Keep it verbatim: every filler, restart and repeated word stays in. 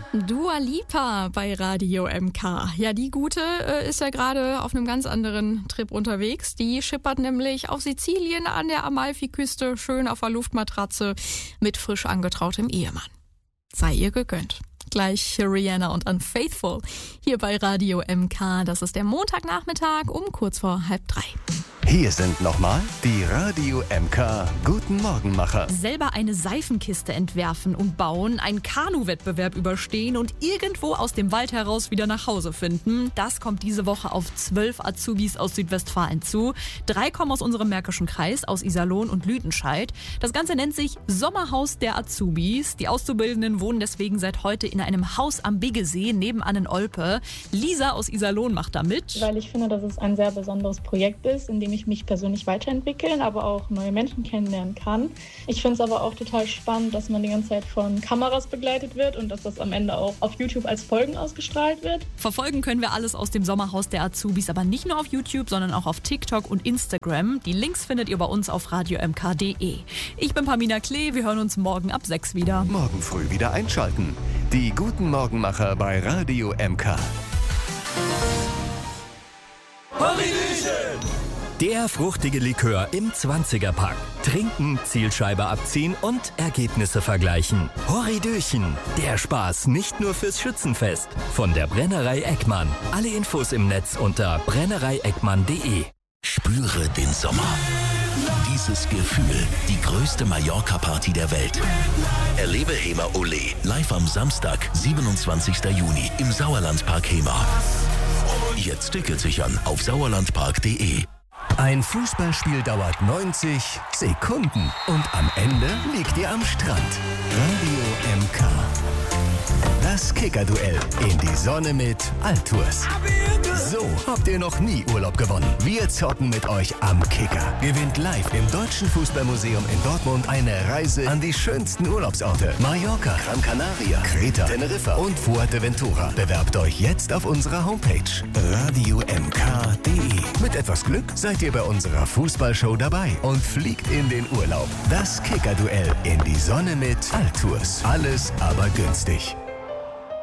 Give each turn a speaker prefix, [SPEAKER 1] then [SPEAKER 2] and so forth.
[SPEAKER 1] Dua Lipa bei Radio M K. Ja, die Gute äh, ist ja gerade auf einem ganz anderen Trip unterwegs. Die schippert nämlich auf Sizilien an der Amalfiküste, schön auf der Luftmatratze mit frisch angetrautem Ehemann. Sei ihr gegönnt. Gleich Rihanna und Unfaithful hier bei Radio M K. Das ist der Montagnachmittag um kurz vor halb drei.
[SPEAKER 2] Hier sind nochmal die Radio M K Guten Morgenmacher.
[SPEAKER 1] Selber eine Seifenkiste entwerfen und bauen, einen Kanu-Wettbewerb überstehen und irgendwo aus dem Wald heraus wieder nach Hause finden. Das kommt diese Woche auf zwölf Azubis aus Südwestfalen zu. Drei kommen aus unserem Märkischen Kreis, aus Iserlohn und Lüdenscheid. Das Ganze nennt sich Sommerhaus der Azubis. Die Auszubildenden wohnen deswegen seit heute in einem Haus am Biggesee nebenan in Olpe. Lisa aus Iserlohn macht da mit.
[SPEAKER 3] Weil ich finde, dass es ein sehr besonderes Projekt ist, in dem ich mich persönlich weiterentwickeln, aber auch neue Menschen kennenlernen kann. Ich finde es aber auch total spannend, dass man die ganze Zeit von Kameras begleitet wird und dass das am Ende auch auf YouTube als Folgen ausgestrahlt wird.
[SPEAKER 1] Verfolgen können wir alles aus dem Sommerhaus der Azubis, aber nicht nur auf YouTube, sondern auch auf TikTok und Instagram. Die Links findet ihr bei uns auf radio m k punkt d e. Ich bin Pamina Klee, wir hören uns morgen ab sechs wieder.
[SPEAKER 2] Morgen früh wieder einschalten. Die Guten Morgenmacher bei Radio M K.
[SPEAKER 4] Der fruchtige Likör im zwanziger-Pack. Trinken, Zielscheibe abziehen und Ergebnisse vergleichen. Horridöchen, der Spaß nicht nur fürs Schützenfest. Von der Brennerei Eckmann. Alle Infos im Netz unter brennerei eckmann punkt d e.
[SPEAKER 5] Spüre den Sommer. Dieses Gefühl, die größte Mallorca-Party der Welt. Erlebe Hema Ole live am Samstag, siebenundzwanzigsten Juni im Sauerlandpark Hema. Jetzt Tickets sichern auf sauerlandpark punkt d e.
[SPEAKER 2] Ein Fußballspiel dauert neunzig Sekunden und am Ende liegt ihr am Strand. Radio M K. Das Kicker-Duell in die Sonne mit Altours. So habt ihr noch nie Urlaub gewonnen. Wir zocken mit euch am Kicker. Gewinnt live im Deutschen Fußballmuseum in Dortmund eine Reise an die schönsten Urlaubsorte. Mallorca, Gran Canaria, Kreta, Teneriffa und Fuerteventura. Bewerbt euch jetzt auf unserer Homepage radio m k punkt d e. Mit etwas Glück seid ihr bei unserer Fußballshow dabei und fliegt in den Urlaub. Das Kicker-Duell in die Sonne mit Altours. Alles aber günstig.